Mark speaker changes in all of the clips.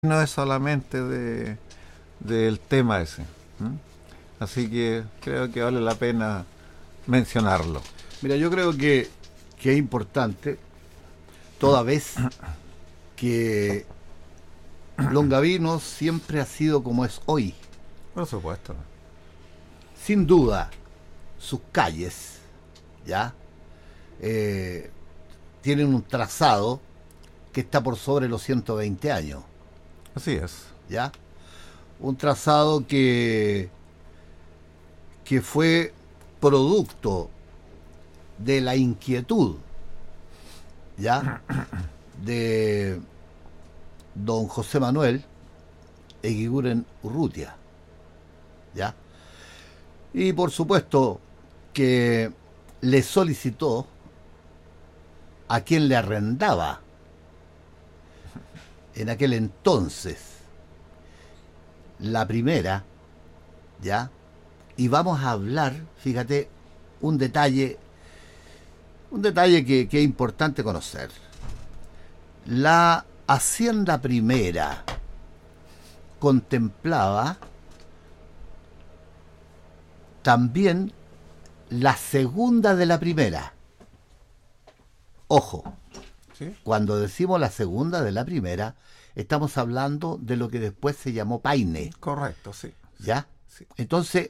Speaker 1: no es solamente del tema ese. ¿M? Así que creo que vale la pena mencionarlo.
Speaker 2: Mira, yo creo que es importante, toda vez que Longaví siempre ha sido como es hoy.
Speaker 1: Por supuesto.
Speaker 2: Sin duda, sus calles, ¿ya? Tienen un trazado que está por sobre los 120 años,
Speaker 1: Así es.
Speaker 2: ¿ya? Un trazado que fue producto de la inquietud, ¿ya? De don José Manuel Eguiguren Urrutia, ¿ya? Y por supuesto que le solicitó a quien le arrendaba en aquel entonces la primera, ¿ya? Y vamos a hablar, fíjate, un detalle que es importante conocer. La Hacienda Primera contemplaba también la segunda de la primera. Ojo,
Speaker 1: ¿Sí?
Speaker 2: cuando decimos la segunda de la primera, estamos hablando de lo que después se llamó Paine,
Speaker 1: Correcto, sí.
Speaker 2: ¿ya?
Speaker 1: Sí.
Speaker 2: Entonces,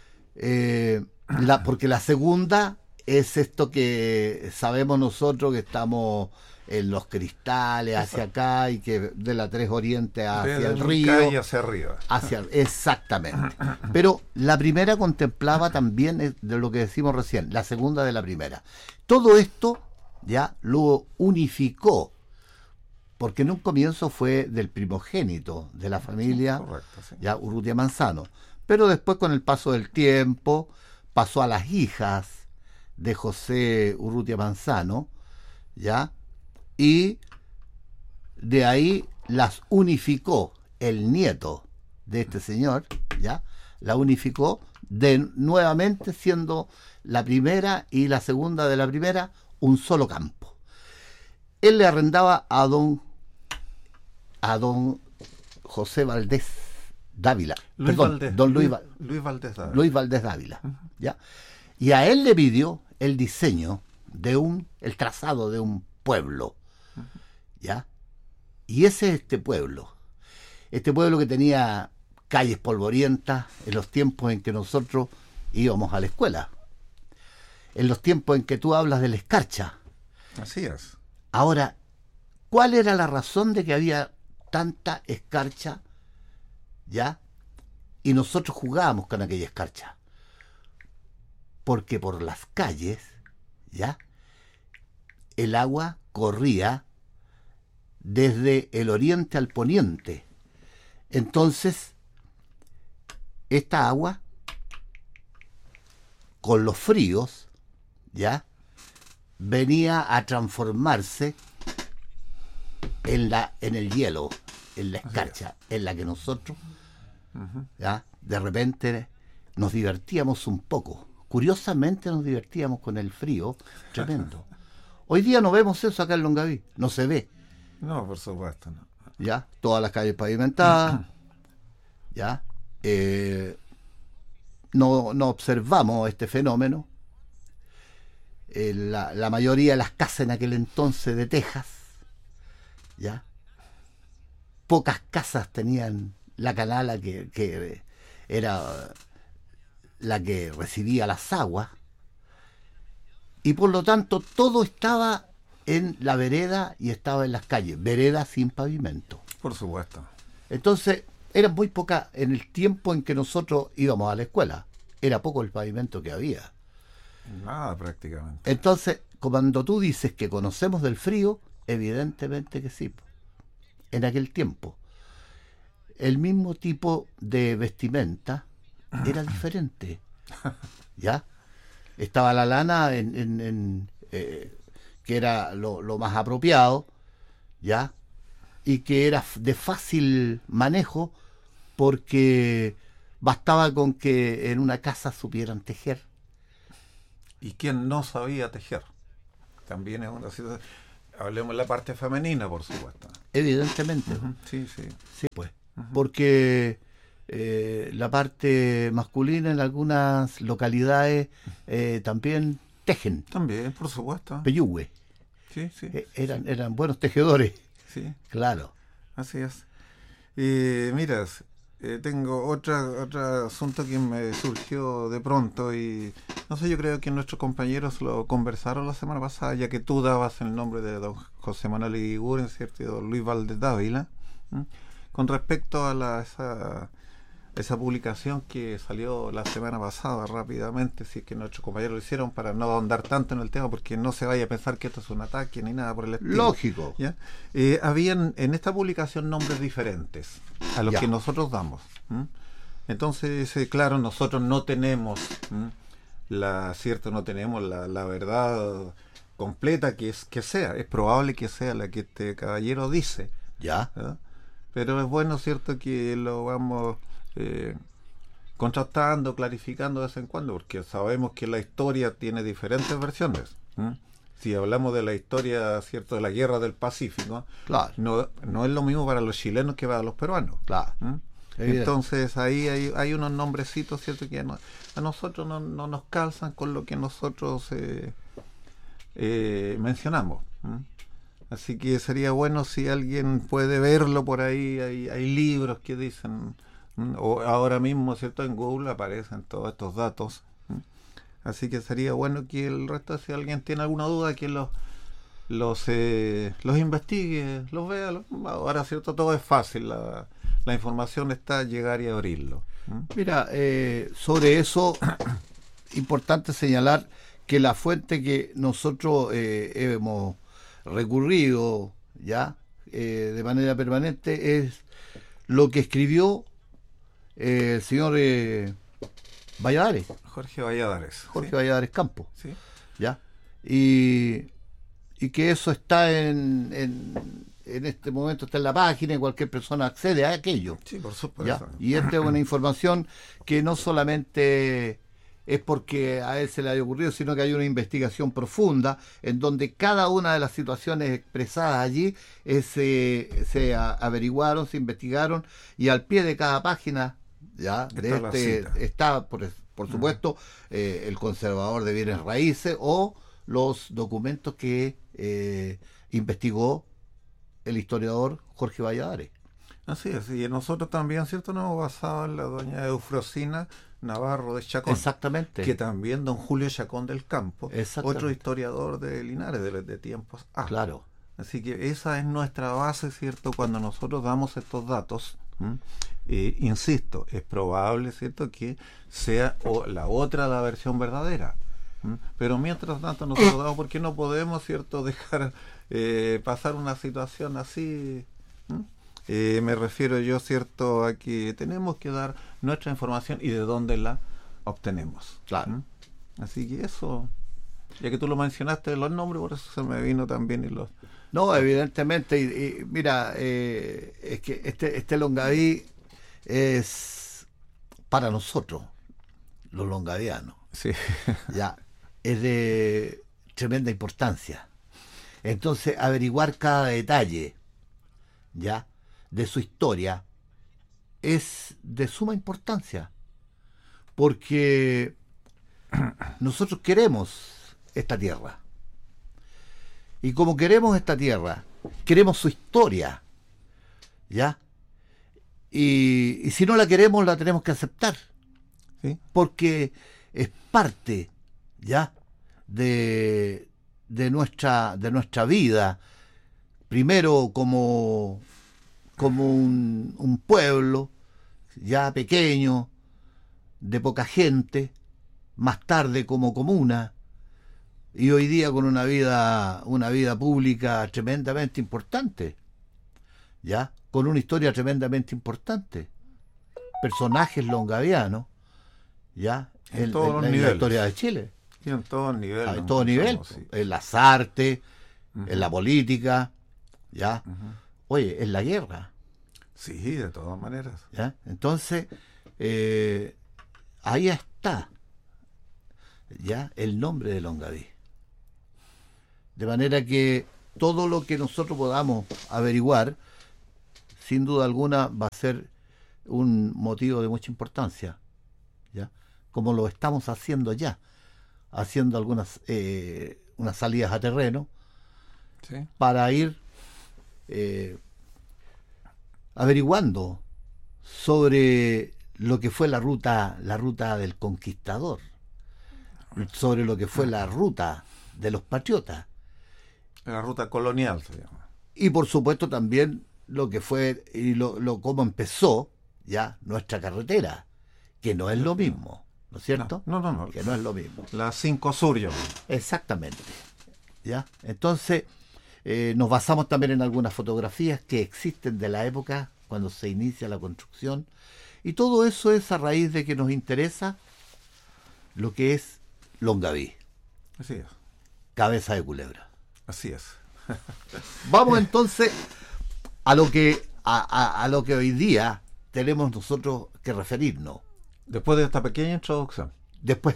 Speaker 2: porque la segunda es esto que sabemos nosotros que estamos en los cristales hacia acá y que de la Tres Oriente hacia
Speaker 1: Desde
Speaker 2: el río.
Speaker 1: y hacia arriba.
Speaker 2: Exactamente. Pero la primera contemplaba también de lo que decimos recién, la segunda de la primera. Todo esto ya lo unificó, porque en un comienzo fue del primogénito de la familia,
Speaker 1: Correcto, sí.
Speaker 2: ya Urrutia Manzano. Pero después, con el paso del tiempo, pasó a las hijas de José Urrutia Manzano, ¿ya? Y de ahí las unificó el nieto de este señor, ¿ya? La unificó nuevamente siendo la primera y la segunda de la primera un solo campo. Él le arrendaba a don José Valdés Dávila,
Speaker 1: Luis
Speaker 2: perdón,
Speaker 1: Valdés,
Speaker 2: don
Speaker 1: Luis Valdés Dávila.
Speaker 2: Luis Valdés Dávila, ¿ya? Y a él le pidió el diseño de el trazado de un pueblo, ¿ya? Y ese es este pueblo que tenía calles polvorientas en los tiempos en que nosotros íbamos a la escuela, en los tiempos en que tú hablas de la escarcha.
Speaker 1: Así es.
Speaker 2: Ahora, ¿cuál era la razón de que había tanta escarcha, ya? Y nosotros jugábamos con aquella escarcha. Porque por las calles, ya, el agua corría desde el oriente al poniente. Entonces, esta agua, con los fríos, ya, venía a transformarse en el hielo, en la escarcha, en la que nosotros, ya, de repente nos divertíamos un poco. Curiosamente nos divertíamos con el frío tremendo. Hoy día no vemos eso acá en Longaví, no se ve.
Speaker 1: No, por supuesto, no.
Speaker 2: Ya, todas las calles pavimentadas, ya, no observamos este fenómeno. La mayoría de las casas en aquel entonces de Texas, ya, pocas casas tenían la canala que era la que recibía las aguas, y por lo tanto todo estaba en la vereda y estaba en las calles, vereda sin pavimento.
Speaker 1: Por supuesto.
Speaker 2: Entonces, era muy poca en el tiempo en que nosotros íbamos a la escuela. Era poco el pavimento que había.
Speaker 1: Nada prácticamente.
Speaker 2: Entonces, cuando tú dices que conocemos del frío, evidentemente que sí. En aquel tiempo, el mismo tipo de vestimenta era diferente. ¿Ya? Estaba la lana que era lo más apropiado, ¿ya? Y que era de fácil manejo porque bastaba con que en una casa supieran tejer.
Speaker 1: ¿Y quién no sabía tejer? También es una situación. Hablemos de la parte femenina, por supuesto.
Speaker 2: Evidentemente.
Speaker 1: Sí, sí.
Speaker 2: Sí, pues. Porque la parte masculina en algunas localidades también tejen,
Speaker 1: También, por supuesto.
Speaker 2: peyúgue.
Speaker 1: Sí, sí.
Speaker 2: Eran buenos tejedores.
Speaker 1: Sí,
Speaker 2: Claro.
Speaker 1: así es. Mira, tengo otro asunto que me surgió de pronto y no sé, yo creo que nuestros compañeros lo conversaron la semana pasada, ya que tú dabas el nombre de don José Manuel Iguiguren, ¿cierto? Y don Luis Valdés Dávila, ¿m? Con respecto a esa publicación que salió la semana pasada rápidamente, si es que nuestros compañeros lo hicieron, para no ahondar tanto en el tema, porque no se vaya a pensar que esto es un ataque ni nada por el estilo.
Speaker 2: Lógico.
Speaker 1: ¿Ya? Habían en esta publicación nombres diferentes a los
Speaker 2: Ya.
Speaker 1: que nosotros damos. ¿M? Entonces, claro, nosotros no tenemos no tenemos la verdad completa que sea. Es probable que sea la que este caballero dice,
Speaker 2: Ya.
Speaker 1: ¿verdad? Pero es bueno, cierto, que lo vamos contrastando, clarificando de vez en cuando, porque sabemos que la historia tiene diferentes versiones. Si hablamos de la historia, cierto, de la guerra del Pacífico,
Speaker 2: Claro.
Speaker 1: no es lo mismo para los chilenos que para los peruanos.
Speaker 2: Claro. Evidente.
Speaker 1: Entonces ahí hay unos nombrecitos, cierto, que a nosotros no nos calzan con lo que nosotros mencionamos. Así que sería bueno si alguien puede verlo por ahí. Hay libros que dicen, o ahora mismo, cierto, en Google aparecen todos estos datos. Así que sería bueno que el resto, si alguien tiene alguna duda, que los investigue, los vea. Ahora, cierto, todo es fácil. La información está, llegar y abrirlo.
Speaker 2: Mira, sobre eso, importante señalar que la fuente que nosotros hemos recurrido ya de manera permanente es lo que escribió el señor Valladares,
Speaker 1: Jorge Valladares.
Speaker 2: Jorge
Speaker 1: ¿sí?
Speaker 2: Valladares Campos,
Speaker 1: ¿Sí?
Speaker 2: ya, y que eso está en este momento está en la página y cualquier persona accede a aquello.
Speaker 1: Sí, por supuesto.
Speaker 2: ¿Ya? Y esta es una información que no solamente es porque a él se le haya ocurrido, sino que hay una investigación profunda en donde cada una de las situaciones expresadas allí se averiguaron, se investigaron, y al pie de cada página ya está por supuesto el conservador de bienes raíces o los documentos que investigó el historiador Jorge Valladares.
Speaker 1: Así es, y nosotros también, ¿cierto? Nos hemos basado en la doña Eufrosina Navarro de Chacón.
Speaker 2: Exactamente.
Speaker 1: Que también don Julio Chacón del Campo,
Speaker 2: Exactamente.
Speaker 1: otro historiador de Linares, de tiempos A.
Speaker 2: Claro.
Speaker 1: Así que esa es nuestra base, ¿cierto? Cuando nosotros damos estos datos, insisto, es probable, ¿cierto?, que sea la versión verdadera. Pero mientras tanto nosotros damos, porque no podemos, ¿cierto?, dejar pasar una situación así. Me refiero yo, ¿cierto?, a que tenemos que dar nuestra información y de dónde la obtenemos.
Speaker 2: Claro.
Speaker 1: Así que eso, ya que tú lo mencionaste, los nombres, por eso se me vino también y los...
Speaker 2: No, evidentemente, y mira, es que este Longaví es para nosotros, los longavianos,
Speaker 1: Sí.
Speaker 2: ya, es de tremenda importancia. Entonces, averiguar cada detalle, ya, de su historia es de suma importancia, porque nosotros queremos esta tierra. Y como queremos esta tierra, queremos su historia, ¿ya? Y si no la queremos, la tenemos que aceptar,
Speaker 1: ¿Sí?
Speaker 2: porque es parte, ¿ya?, de nuestra vida, primero como un pueblo ya pequeño, de poca gente, más tarde como comuna, y hoy día con una vida pública tremendamente importante, ya, con una historia tremendamente importante, personajes longavianos, ya,
Speaker 1: En todos los
Speaker 2: la
Speaker 1: niveles.
Speaker 2: historia de Chile,
Speaker 1: Y en todo nivel.
Speaker 2: en todo nivel, en las artes, en la política, ya, oye, en la guerra,
Speaker 1: Sí, de todas maneras.
Speaker 2: ya, entonces ahí está ya el nombre de Longaví. De manera que todo lo que nosotros podamos averiguar, sin duda alguna, va a ser un motivo de mucha importancia, ¿ya? Como lo estamos haciendo ya, haciendo algunas unas salidas a terreno,
Speaker 1: Sí.
Speaker 2: para ir averiguando sobre lo que fue la ruta del conquistador, sobre lo que fue la ruta de los patriotas,
Speaker 1: La ruta colonial se llama.
Speaker 2: y por supuesto también lo que fue y cómo empezó ya nuestra carretera, que no es lo mismo, ¿no es cierto?
Speaker 1: No.
Speaker 2: Que no es lo mismo.
Speaker 1: La 5 Sur, yo.
Speaker 2: Exactamente. ¿Ya? Entonces, nos basamos también en algunas fotografías que existen de la época cuando se inicia la construcción, y todo eso es a raíz de que nos interesa lo que es Longaví,
Speaker 1: Así es.
Speaker 2: cabeza de culebra.
Speaker 1: Así es.
Speaker 2: Vamos entonces a lo que a lo que hoy día tenemos nosotros que referirnos.
Speaker 1: Después de esta pequeña introducción.
Speaker 2: Después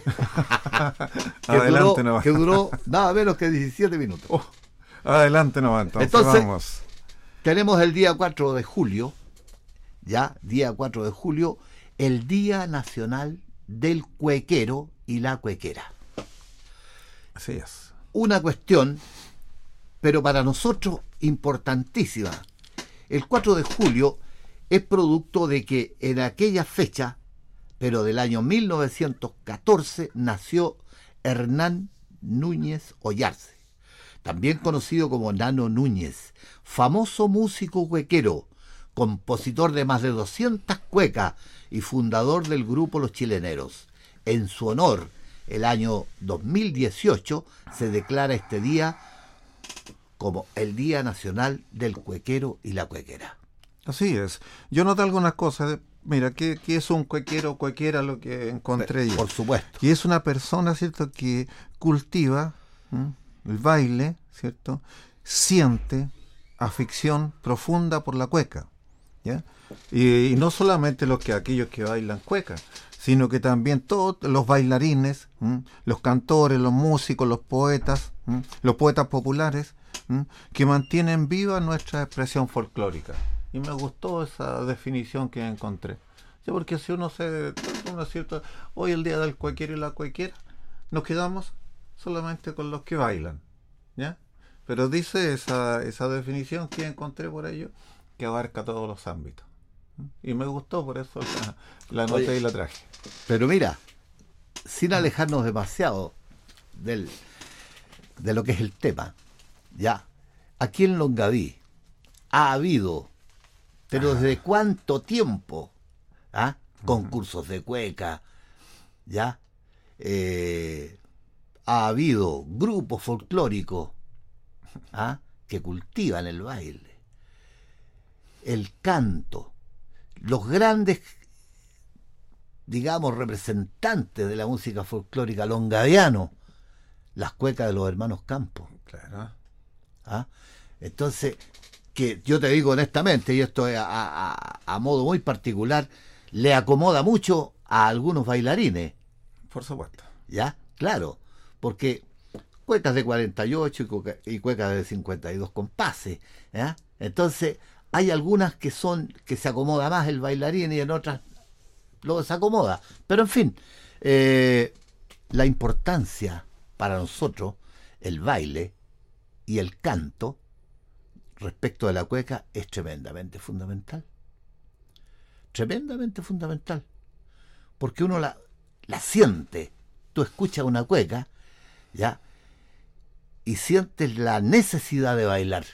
Speaker 1: Adelante nomás.
Speaker 2: que duró nada menos que 17 minutos.
Speaker 1: Adelante nomás, entonces vamos.
Speaker 2: Tenemos el día 4 de julio, ya, día 4 de julio, el Día Nacional del Cuequero y la Cuequera.
Speaker 1: Así es.
Speaker 2: Una cuestión, pero para nosotros importantísima. El 4 de julio es producto de que en aquella fecha, pero del año 1914, nació Hernán Núñez Ollarse, también conocido como Nano Núñez, famoso músico cuequero, compositor de más de 200 cuecas y fundador del grupo Los Chileneros. En su honor, el año 2018 se declara este día como el Día Nacional del Cuequero y la Cuequera.
Speaker 1: Así es. Yo noté algunas cosas. Mira, ¿qué es un cuequero o cuequera? Lo que encontré yo.
Speaker 2: Por supuesto.
Speaker 1: Y es una persona, ¿cierto?, que cultiva el baile, ¿cierto? Siente afición profunda por la cueca, ¿ya? Y no solamente aquellos que bailan cueca, sino que también todos los bailarines, los cantores, los músicos, los poetas populares, que mantienen viva nuestra expresión folclórica. Y me gustó esa definición que encontré. Sí, porque si uno es cierto, hoy el día del cuequero y la cuequera, nos quedamos solamente con los que bailan, ¿ya? Pero dice esa definición que encontré por ello, que abarca todos los ámbitos. Y me gustó, por eso la anoté. Oye, y la traje.
Speaker 2: Pero mira, sin alejarnos demasiado de lo que es el tema, ya, aquí en Longaví ha habido, pero ¿desde cuánto tiempo? Concursos de cueca, ya, ha habido grupos folclóricos que cultivan el baile, el canto, los grandes, digamos, representantes de la música folclórica longaviano, las cuecas de los hermanos Campos.
Speaker 1: Claro.
Speaker 2: Entonces, que yo te digo honestamente, y esto es a modo muy particular, le acomoda mucho a algunos bailarines.
Speaker 1: Por supuesto.
Speaker 2: ¿Ya? Claro, porque cuecas de 48 y cuecas de 52 compases, ¿ya? Entonces, hay algunas que se acomoda más el bailarín y en otras lo desacomoda. Pero en fin, la importancia para nosotros, el baile y el canto respecto de la cueca es tremendamente fundamental. Tremendamente fundamental. Porque uno la siente. Tú escuchas una cueca, ¿ya? Y sientes la necesidad de bailar.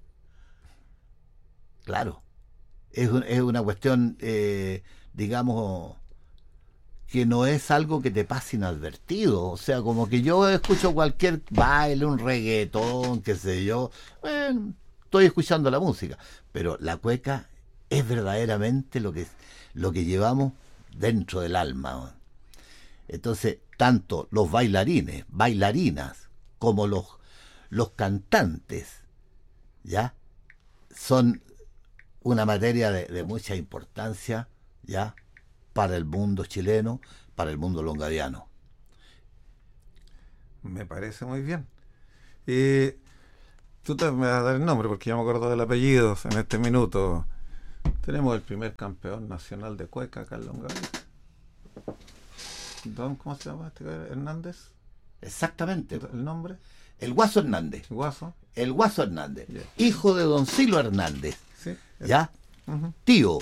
Speaker 2: Claro. Es una cuestión, digamos, que no es algo que te pase inadvertido. O sea, como que yo escucho cualquier baile, un reggaetón, qué sé yo. Bueno, estoy escuchando la música. Pero la cueca es verdaderamente lo que llevamos dentro del alma. Entonces, tanto los bailarines, bailarinas, como los cantantes, ¿ya? Son una materia de mucha importancia, ¿ya? Para el mundo chileno, para el mundo
Speaker 1: Tú te me vas a dar el nombre porque yo me acuerdo del apellido en este minuto. Tenemos el primer campeón nacional de cueca acá en Longaví. ¿Cómo se llama este Hernández?
Speaker 2: Exactamente.
Speaker 1: ¿El nombre?
Speaker 2: El Guaso Hernández.
Speaker 1: Guaso.
Speaker 2: El Guaso Hernández.
Speaker 1: Yeah.
Speaker 2: Hijo de don Silo Hernández.
Speaker 1: Sí.
Speaker 2: ¿Ya?
Speaker 1: Uh-huh.
Speaker 2: Tío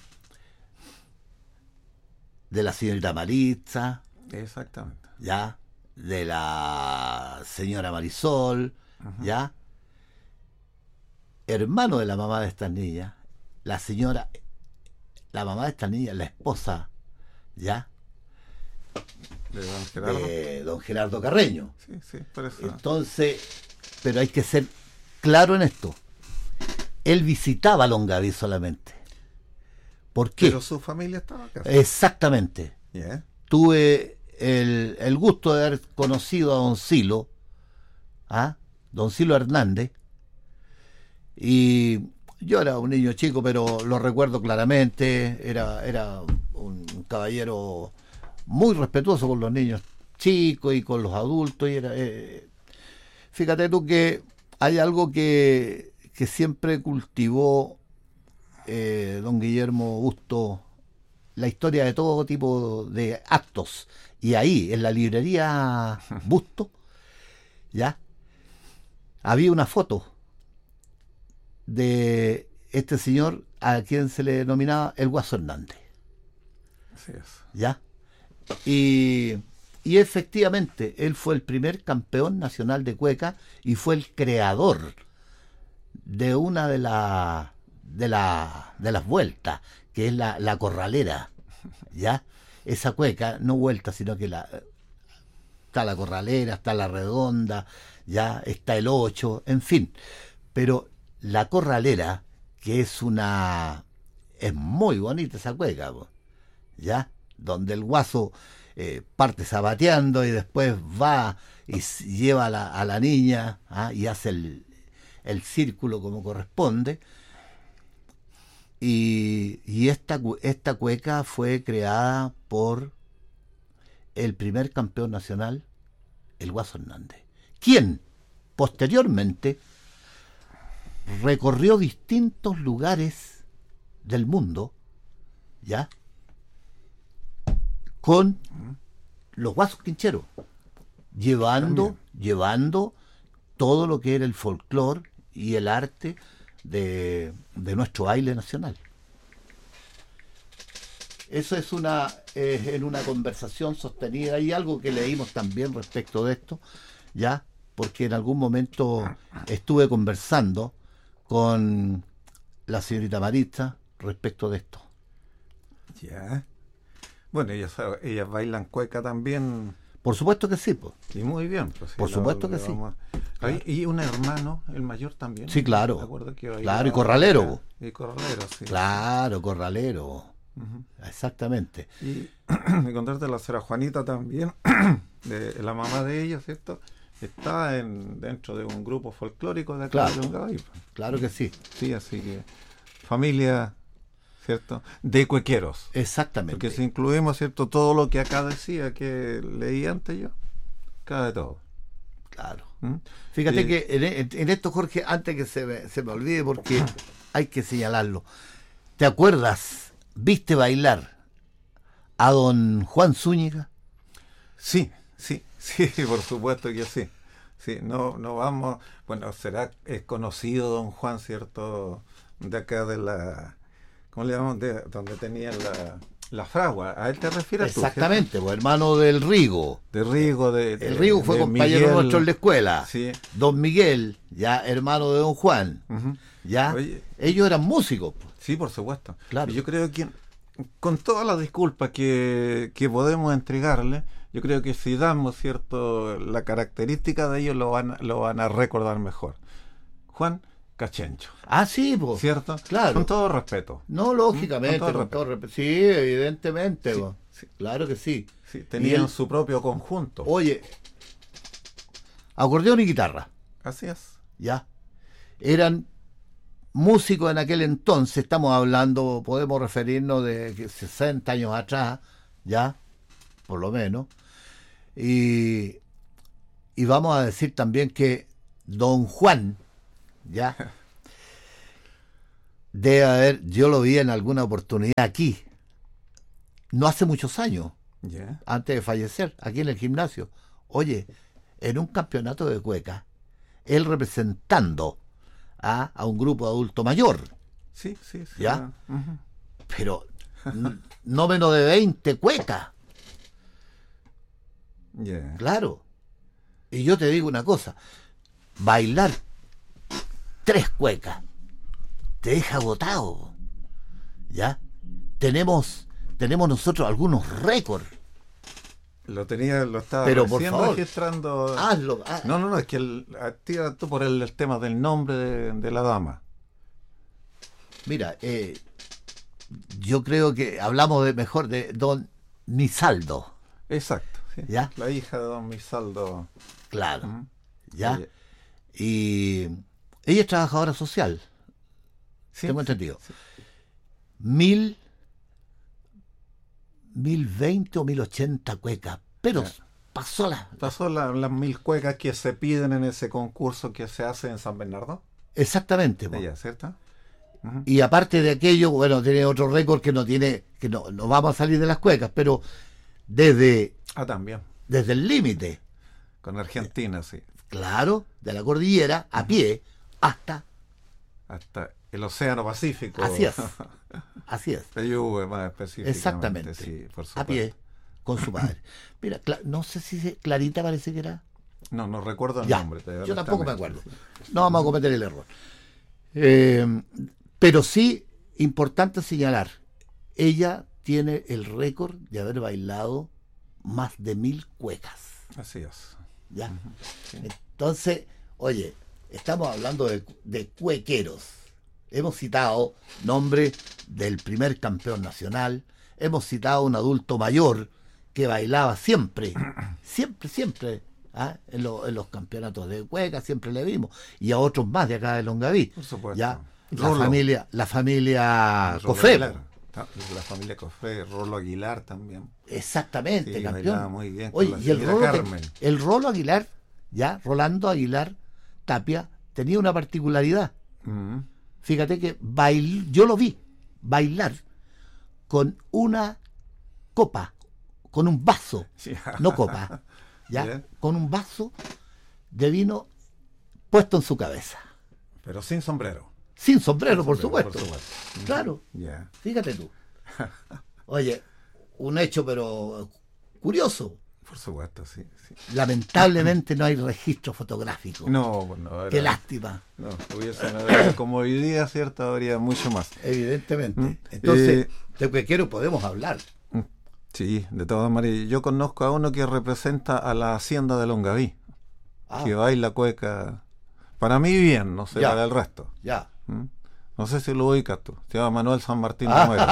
Speaker 2: de la señorita Maritza.
Speaker 1: Exactamente.
Speaker 2: ¿Ya? De la señora Marisol.
Speaker 1: Uh-huh.
Speaker 2: ¿Ya? Hermano de la mamá de estas niñas. La mamá de estas niñas, la esposa, ¿ya?
Speaker 1: De don Gerardo.
Speaker 2: De don Gerardo Carreño.
Speaker 1: Sí, sí, por eso.
Speaker 2: Entonces, pero hay que ser claro en esto. Él visitaba Longaví solamente. ¿Por qué?
Speaker 1: Pero su familia estaba acá.
Speaker 2: Exactamente.
Speaker 1: Yeah.
Speaker 2: Tuve el gusto de haber conocido a don Silo, don Silo Hernández, y yo era un niño chico, pero lo recuerdo claramente. Era un caballero muy respetuoso con los niños chicos y con los adultos. Y fíjate tú que hay algo que siempre cultivó don Guillermo Busto, la historia de todo tipo de actos. Y ahí, en la librería Busto, ¿ya? Había una foto de este señor a quien se le denominaba el Guaso Hernández.
Speaker 1: Así es.
Speaker 2: ¿Ya? Y efectivamente, él fue el primer campeón nacional de cueca y fue el creador de una de las vueltas, que es la corralera. ¿Ya? Esa cueca, no vuelta, sino que está la corralera, está la redonda, ya está el 8, en fin. Pero la corralera, que es muy bonita esa cueca, ¿ya? Donde el guaso parte zapateando y después va y lleva a la niña, y hace el círculo como corresponde. Y esta cueca fue creada por el primer campeón nacional, el Guaso Hernández, quien posteriormente recorrió distintos lugares del mundo, ¿ya? Con los guasos quincheros, llevando todo lo que era el folclore y el arte de nuestro baile nacional. Eso es en una conversación sostenida, y algo que leímos también respecto de esto, ¿ya? Porque en algún momento estuve conversando con la señorita Maritza respecto de esto.
Speaker 1: Ya. Bueno, ellas bailan cueca también.
Speaker 2: Por supuesto que sí, pues.
Speaker 1: Y muy bien. Pues,
Speaker 2: por supuesto que sí.
Speaker 1: Claro. Y un hermano, el mayor también.
Speaker 2: Sí, claro.
Speaker 1: Me acuerdo que
Speaker 2: claro, y corralero.
Speaker 1: Y corralero, sí.
Speaker 2: Claro, corralero.
Speaker 1: Uh-huh.
Speaker 2: Exactamente.
Speaker 1: Y me contaste la señora Juanita también, de la mamá de ella, ¿cierto? Está dentro de un grupo folclórico de acá de Longaví.
Speaker 2: Claro que sí.
Speaker 1: Sí, así que familia, ¿cierto? De cuequeros.
Speaker 2: Exactamente.
Speaker 1: Porque si incluimos, ¿cierto? Todo lo que acá decía, que leí antes yo, cabe todo.
Speaker 2: Claro. Fíjate que en esto, Jorge, antes que se me olvide, porque hay que señalarlo. ¿Te acuerdas? ¿Viste bailar a don Juan Zúñiga?
Speaker 1: Sí, por supuesto que sí. Sí, no vamos, bueno, es conocido don Juan, ¿cierto? De acá de la, ¿cómo le llamamos? De donde tenían la fragua. ¿A él te refieres tú?
Speaker 2: Exactamente, pues, hermano del Rigo.
Speaker 1: De Rigo,
Speaker 2: el Rigo fue compañero
Speaker 1: Miguel,
Speaker 2: nuestro en la escuela.
Speaker 1: Sí.
Speaker 2: Don Miguel, ya hermano de don Juan.
Speaker 1: Uh-huh.
Speaker 2: Ya.
Speaker 1: Oye,
Speaker 2: ellos eran músicos. Pues.
Speaker 1: Sí, por supuesto.
Speaker 2: Claro.
Speaker 1: Yo creo que, con todas las disculpas que podemos entregarle, yo creo que si damos, ¿cierto?, la característica de ellos, lo van a recordar mejor. Juan Cachencho.
Speaker 2: Ah, sí, pues.
Speaker 1: ¿Cierto?
Speaker 2: Claro.
Speaker 1: Con todo respeto.
Speaker 2: No, lógicamente, con todo respeto. Sí, evidentemente.
Speaker 1: Sí,
Speaker 2: sí. Claro que sí.
Speaker 1: Sí, tenían su propio conjunto.
Speaker 2: Oye, acordeón y guitarra.
Speaker 1: Así es.
Speaker 2: Ya. Eran músicos en aquel entonces, estamos hablando, podemos referirnos de 60 años atrás, ya, por lo menos. Y vamos a decir también que don Juan ¿ya? Debe haber, yo lo vi en alguna oportunidad aquí, no hace muchos años,
Speaker 1: Ya.
Speaker 2: antes de fallecer, aquí en el gimnasio. Oye, en un campeonato de cueca, él representando a un grupo de adulto mayor,
Speaker 1: Sí, sí, sí.
Speaker 2: ¿Ya?
Speaker 1: Ujú.
Speaker 2: pero no menos de 20 cuecas,
Speaker 1: Ya.
Speaker 2: claro. Y yo te digo una cosa, bailar 3 cuecas te deja agotado, ¿ya? Tenemos nosotros algunos récords,
Speaker 1: Lo estaba
Speaker 2: pero por
Speaker 1: recién
Speaker 2: favor,
Speaker 1: registrando.
Speaker 2: hazlo.
Speaker 1: No, es que tira tú por el tema del nombre de la dama.
Speaker 2: Mira, yo creo que hablamos mejor de don Nisaldo,
Speaker 1: Exacto, sí.
Speaker 2: ¿Ya?
Speaker 1: La hija de don Misaldo.
Speaker 2: claro,
Speaker 1: Ujú.
Speaker 2: ¿ya?
Speaker 1: Ella-
Speaker 2: Y ella es trabajadora social,
Speaker 1: sí,
Speaker 2: tengo
Speaker 1: sí,
Speaker 2: entendido.
Speaker 1: sí.
Speaker 2: 1020 o 1080 cuecas, pero
Speaker 1: Ya.
Speaker 2: pasó la...
Speaker 1: Pasó las 1000 cuecas que se piden en ese concurso que se hace en San Bernardo.
Speaker 2: Exactamente, po.
Speaker 1: Ella, ¿cierto? Ujú.
Speaker 2: Y aparte de aquello, bueno, tiene otro récord que no vamos a salir de las cuecas, pero desde
Speaker 1: También.
Speaker 2: el límite,
Speaker 1: Con Argentina, sí.
Speaker 2: claro, de la cordillera, a pie, hasta...
Speaker 1: Hasta el Océano Pacífico.
Speaker 2: Así es, así es,
Speaker 1: PYV más específicamente.
Speaker 2: exactamente,
Speaker 1: Sí, por
Speaker 2: a
Speaker 1: supuesto.
Speaker 2: pie, con su padre. Mira, no sé si Clarita parece que era...
Speaker 1: No recuerdo el
Speaker 2: Ya,
Speaker 1: nombre.
Speaker 2: yo tampoco me
Speaker 1: honestamente,
Speaker 2: acuerdo.
Speaker 1: sí.
Speaker 2: No vamos a cometer el error. Pero sí, importante señalar, ella tiene el récord de haber bailado más de 1000 cuecas.
Speaker 1: Así es.
Speaker 2: ¿Ya?
Speaker 1: Sí.
Speaker 2: Entonces, oye, estamos hablando de cuequeros. Hemos citado nombre del primer campeón nacional, hemos citado a un adulto mayor que bailaba siempre, siempre, en los campeonatos de cueca, siempre le vimos, y a otros más de acá de Longaví.
Speaker 1: Por supuesto.
Speaker 2: ¿Ya?
Speaker 1: Rolo.
Speaker 2: La familia
Speaker 1: Rolo
Speaker 2: Cofé.
Speaker 1: Aguilar. La familia Cofé, Rolo Aguilar también.
Speaker 2: Exactamente,
Speaker 1: Sí,
Speaker 2: campeón.
Speaker 1: bailaba muy bien con
Speaker 2: Oye,
Speaker 1: la
Speaker 2: y el
Speaker 1: señora
Speaker 2: Rolo,
Speaker 1: Carmen.
Speaker 2: el Rolo Aguilar, ya, Rolando Aguilar Tapia, tenía una particularidad.
Speaker 1: Ujú.
Speaker 2: Fíjate que yo lo vi bailar con una copa, con un vaso,
Speaker 1: Sí.
Speaker 2: no copa, ¿ya?
Speaker 1: Ya.
Speaker 2: Con un vaso de vino puesto en su cabeza.
Speaker 1: Pero sin sombrero.
Speaker 2: Sin sombrero, por
Speaker 1: Sombrero,
Speaker 2: supuesto.
Speaker 1: Ujú.
Speaker 2: Claro,
Speaker 1: Ya.
Speaker 2: fíjate tú. Oye, un hecho pero curioso.
Speaker 1: Por supuesto, sí.
Speaker 2: Lamentablemente no hay registro fotográfico.
Speaker 1: No,
Speaker 2: Qué lástima,
Speaker 1: No, hubiesen habido, como hoy día, ¿cierto? Habría mucho más.
Speaker 2: evidentemente. Entonces,
Speaker 1: Eh,
Speaker 2: de cuequero podemos hablar.
Speaker 1: Sí, de todas maneras. Yo conozco a uno que representa a la hacienda de Longaví,
Speaker 2: Ah,
Speaker 1: que baila cueca. Para mí bien, no sé,
Speaker 2: Ya.
Speaker 1: para el resto.
Speaker 2: ya.
Speaker 1: ¿Mm? No sé si lo ubicas tú. Se llama Manuel San Martín
Speaker 2: Ah.
Speaker 1: Romero.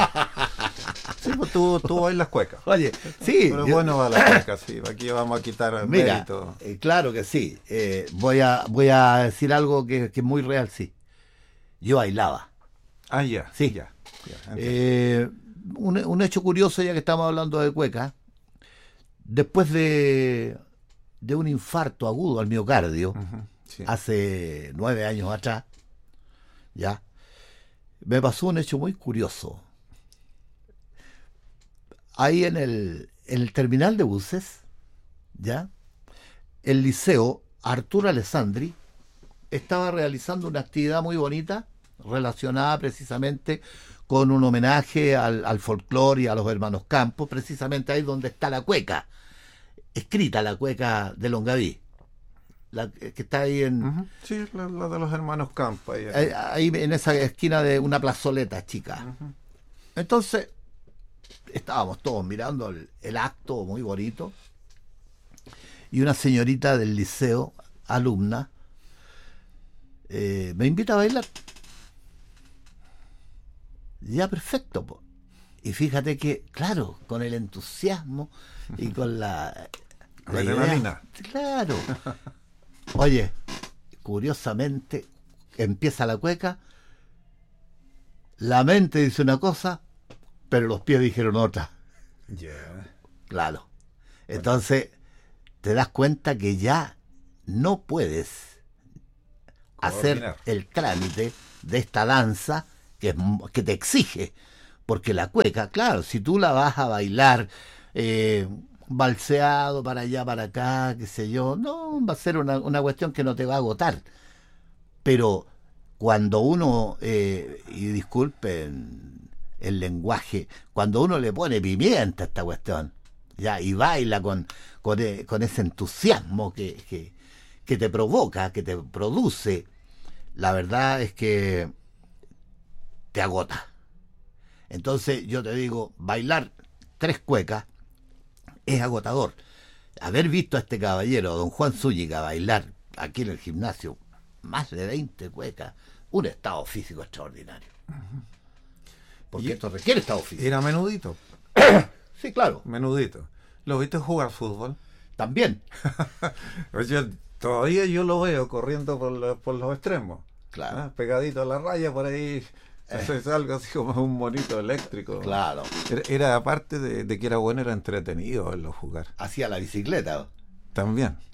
Speaker 1: Sí, pues tú bailas cueca.
Speaker 2: Oye, sí.
Speaker 1: Pero
Speaker 2: yo-
Speaker 1: bueno va la cueca, sí. Aquí vamos a quitar
Speaker 2: Mira,
Speaker 1: mérito.
Speaker 2: claro que sí. Voy a decir algo que es muy real, sí. Yo bailaba.
Speaker 1: Ya.
Speaker 2: Sí.
Speaker 1: Ya, entiendo.
Speaker 2: Un hecho curioso, ya que estamos hablando de cueca. Después de un infarto agudo al miocardio,
Speaker 1: Ujú, sí.
Speaker 2: hace 9 años atrás, ya, me pasó un hecho muy curioso. Ahí en el terminal de buses, ya, el liceo Arturo Alessandri estaba realizando una actividad muy bonita relacionada precisamente con un homenaje al folclore y a los hermanos Campos, precisamente ahí donde está la cueca, escrita la cueca de Longaví, la que está ahí
Speaker 1: Ujú, sí, la de los hermanos Campa.
Speaker 2: ahí en esa esquina de una plazoleta chica.
Speaker 1: Ujú.
Speaker 2: Entonces, estábamos todos mirando el acto muy bonito y una señorita del liceo, alumna, me invita a bailar. Ya, perfecto, po. Y fíjate que, claro, con el entusiasmo y con la idea,
Speaker 1: Adrenalina.
Speaker 2: claro. Oye, curiosamente, empieza la cueca, la mente dice una cosa, pero los pies dijeron otra.
Speaker 1: Ya.
Speaker 2: Claro. Entonces, te das cuenta que ya no puedes hacer
Speaker 1: Coordinar.
Speaker 2: el trámite de esta danza que te exige. Porque la cueca, claro, si tú la vas a bailar balseado para allá, para acá, qué sé yo, no, va a ser una cuestión que no te va a agotar. Pero cuando uno, y disculpen el lenguaje, cuando uno le pone pimienta a esta cuestión, ya, y baila con ese entusiasmo que te provoca, que te produce, la verdad es que te agota. Entonces yo te digo, bailar 3 cuecas es agotador. Haber visto a este caballero, a don Juan Zúñiga, bailar aquí en el gimnasio más de 20 cuecas, un estado físico extraordinario. Porque esto requiere estado físico.
Speaker 1: Era menudito.
Speaker 2: Sí, claro.
Speaker 1: Menudito. ¿Lo viste jugar fútbol?
Speaker 2: También.
Speaker 1: Oye, todavía yo lo veo corriendo por los extremos.
Speaker 2: Claro.
Speaker 1: ¿Ah? Pegadito a la raya por ahí. Es algo así como un monito eléctrico.
Speaker 2: Claro.
Speaker 1: Era aparte de que era bueno, era entretenido verlo jugar.
Speaker 2: Hacía la bicicleta.
Speaker 1: También.